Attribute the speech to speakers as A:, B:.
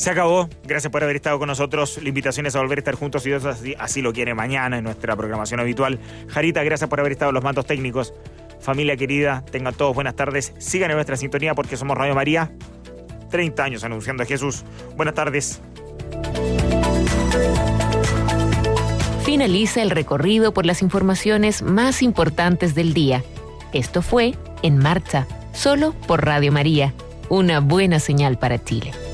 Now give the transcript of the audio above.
A: Se acabó. Gracias por haber estado con nosotros. La invitación es a volver a estar juntos, si Dios así lo quiere, mañana en nuestra programación habitual. Jarita, gracias por haber estado en los mandos técnicos. Familia querida, tengan todos buenas tardes. Sigan en nuestra sintonía porque somos Radio María. 30 años anunciando a Jesús. Buenas tardes.
B: Finaliza el recorrido por las informaciones más importantes del día. Esto fue En Marcha, solo por Radio María. Una buena señal para Chile.